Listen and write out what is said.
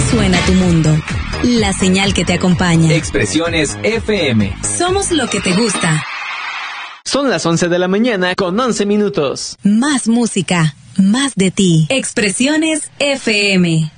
suena tu mundo. La señal que te acompaña. Expresiones FM. Somos lo que te gusta. Son las 11 de la mañana con 11 minutos. Más música, más de ti. Expresiones FM.